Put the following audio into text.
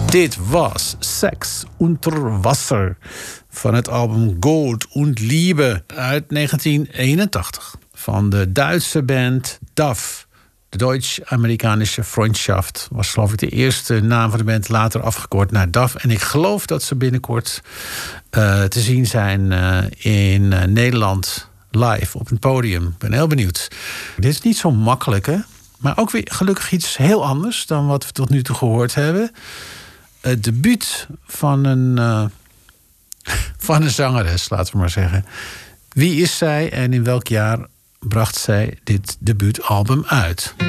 Dit was Sex unter Wasser van het album Gold und Liebe uit 1981. Van de Duitse band DAF. De Deutsch-Amerikanische Freundschaft was geloof ik de eerste naam van de band, later afgekort naar DAF. En ik geloof dat ze binnenkort te zien zijn in Nederland live op een podium. Ik ben heel benieuwd. Dit is niet zo makkelijk, hè? Maar ook weer gelukkig iets heel anders dan wat we tot nu toe gehoord hebben. Het debuut van een zangeres, laten we maar zeggen. Wie is zij en in welk jaar bracht zij dit debuutalbum uit?